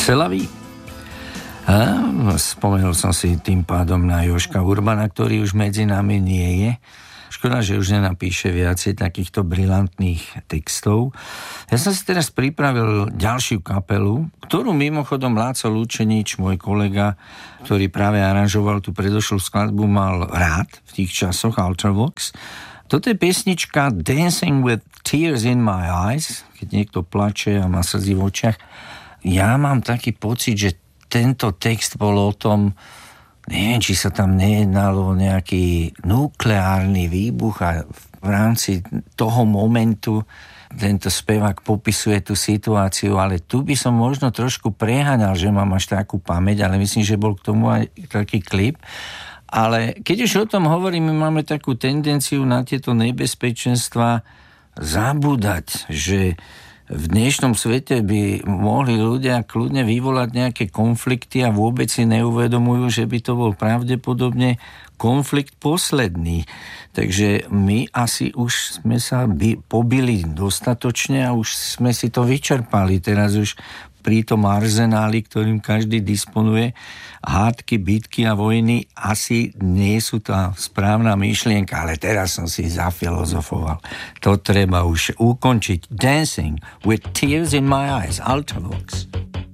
Selaví. Spomenul som si tým pádom na Jožka Urbana, ktorý už medzi nami nie je. Škoda, že už nenapíše viacej takýchto brilantných textov. Ja som si teraz pripravil ďalšiu kapelu, ktorú mimochodom Láco Lučenič, môj kolega, ktorý práve aranžoval tú predošlú skladbu, mal rád v tých časoch, Ultravox. Toto je piesnička Dancing with Tears in My Eyes, keď niekto plače a má slzy v očiach. Ja mám taký pocit, že tento text bol o tom, neviem, či sa tam nejednalo o nejaký nukleárny výbuch a v rámci toho momentu tento spevák popisuje tú situáciu, ale tu by som možno trošku preháňal, že mám až takú pamäť, ale myslím, že bol k tomu aj taký klip. Ale keď už o tom hovoríme, máme takú tendenciu na tieto nebezpečenstva zabúdať, že v dnešnom svete by mohli ľudia kľudne vyvolať nejaké konflikty a vôbec si neuvedomujú, že by to bol pravdepodobne konflikt posledný. Takže my asi už sme sa pobili dostatočne a už sme si to vyčerpali. Teraz už pri tom arzenáli, ktorým každý disponuje, hádky, bitky a vojny asi nie sú tá správna myšlienka, ale teraz som si zafilozofoval. To treba už ukončiť. Dancing with Tears in My Eyes, Ultravox.